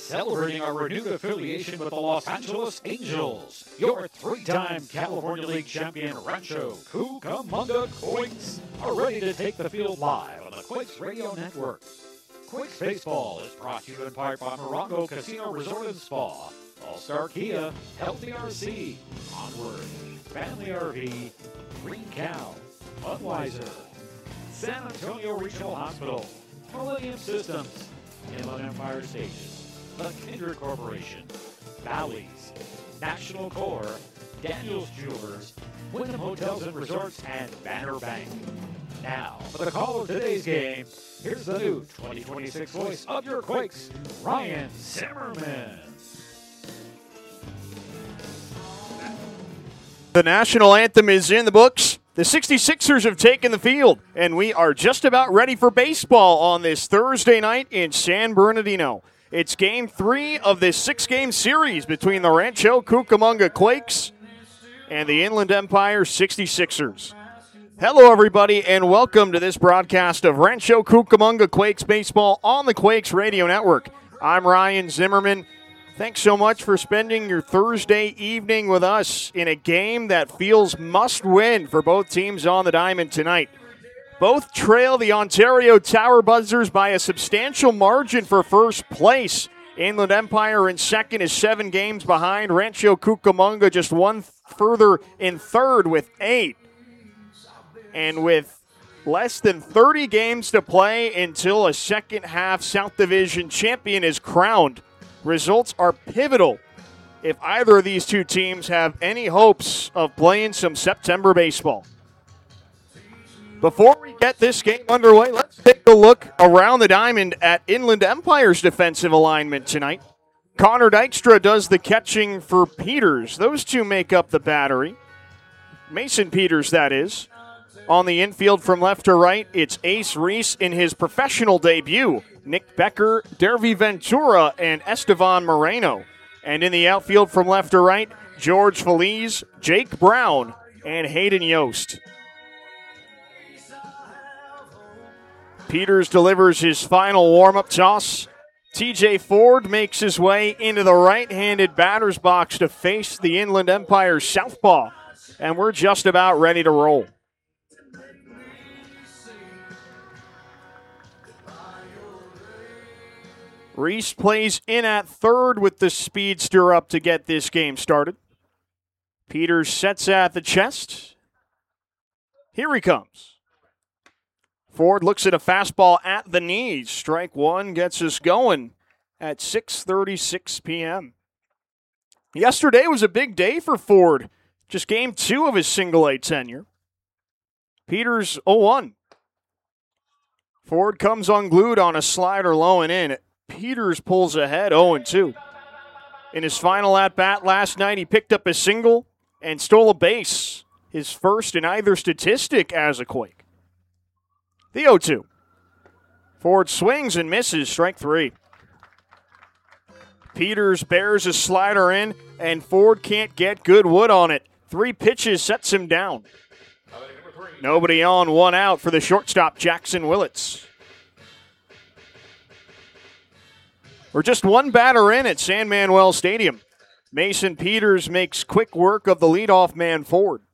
celebrating our renewed affiliation with the Los Angeles Angels. Your three-time California League champion Rancho Cucamonga Quakes are ready to take the field live on the Quakes Radio Network. Quakes Baseball is brought to you in part by Morongo Casino Resort and Spa, All-Star Kia, Healthy RC, Onward, Family RV, Green Cow, Budweiser, San Antonio Regional Hospital, Millennium Systems, Inland Empire Stages, The Kindred Corporation, Bally's, National Corps, Daniels Jewelers, Wyndham Hotels and Resorts, and Banner Bank. Now, for the call of today's game, here's the new 2026 voice of your Quakes, Ryan Zimmerman. The national anthem is in the books. The 66ers have taken the field, and we are just about ready for baseball on this Thursday night in San Bernardino. It's Game 3 of this 6-game series between the Rancho Cucamonga Quakes and the Inland Empire 66ers. Hello, everybody, and welcome to this broadcast of Rancho Cucamonga Quakes baseball on the Quakes Radio Network. I'm Ryan Zimmerman. Thanks so much for spending your Thursday evening with us in a game that feels must-win for both teams on the diamond tonight. Both trail the Ontario Tower Buzzers by a substantial margin for first place. Inland Empire in second is 7 games behind. Rancho Cucamonga just one further in third with 8. And with less than 30 games to play until a second-half South Division champion is crowned, results are pivotal if either of these two teams have any hopes of playing some September baseball. Before we get this game underway, let's take a look around the diamond at Inland Empire's defensive alignment tonight. Connor Dykstra does the catching for Peters. Those two make up the battery. Mason Peters, that is. On the infield from left to right, it's Ace Reese in his professional debut. Nick Becker, Dervi Ventura, and Estevan Moreno. And in the outfield from left to right, George Feliz, Jake Brown, and Hayden Yost. Peters delivers his final warm-up toss. TJ Ford makes his way into the right-handed batter's box to face the Inland Empire southpaw. And we're just about ready to roll. Reese plays in at third with the speedster up to get this game started. Peters sets at the chest. Here he comes. Ford looks at a fastball at the knees. Strike one gets us going at 6:36 p.m. Yesterday was a big day for Ford. Just game 2 of his single-A tenure. Peters 0-1. Ford comes unglued on a slider low and in. Peters pulls ahead 0-2. In his final at-bat last night, he picked up a single and stole a base, his first in either statistic as a Quake. The 0-2. Ford swings and misses, strike 3. Peters bears a slider in, and Ford can't get good wood on it. 3 pitches sets him down. Nobody on, 1 out for the shortstop, Jackson Willits. We're just 1 batter in at San Manuel Stadium. Mason Peters makes quick work of the leadoff man Ford.